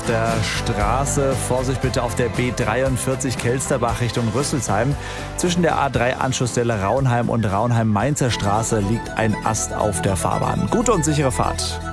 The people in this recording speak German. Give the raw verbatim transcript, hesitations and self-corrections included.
auf der Straße. Vorsicht bitte auf der B dreiundvierzig Kelsterbach Richtung Rüsselsheim. Zwischen der A drei Anschlussstelle Raunheim und Raunheim-Mainzer Straße liegt ein Ast auf der Fahrbahn. Gute und sichere Fahrt.